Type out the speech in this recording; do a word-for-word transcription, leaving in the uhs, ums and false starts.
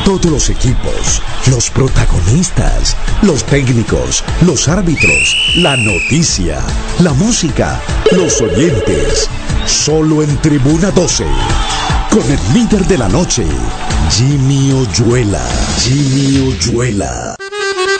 Todos los equipos, los protagonistas, los técnicos, los árbitros, la noticia, la música, los oyentes. Solo en Tribuna doce. Con el líder de la noche, Jimmy Oyuela. Jimmy Oyuela.